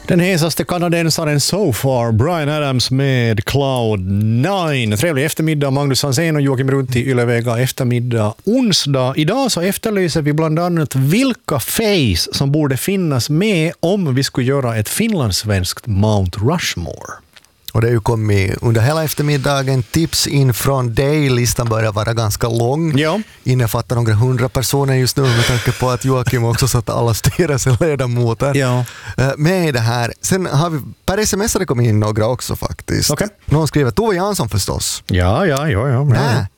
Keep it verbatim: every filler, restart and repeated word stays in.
Den hesaste kanadensaren so far, Bryan Adams med Cloud nine. Trevlig eftermiddag, Magnus Hansén och Joakim Runti, Ylevega eftermiddag onsdag. Idag så efterlyser vi bland annat vilka face som borde finnas med om vi skulle göra ett finlandssvenskt Mount Rushmore. Och det har ju kommit under hela eftermiddagen tips in från dig. Listan börjar vara ganska lång. Ja. Innefattar några hundra personer just nu med tanke på att Joakim också satt alla styrelseledamoter Ja. med i det här. Sen har vi, per sms har det kommit in några också faktiskt. Okay. Någon skriver Tove Jansson förstås. Ja, ja, ja. ja. Nej,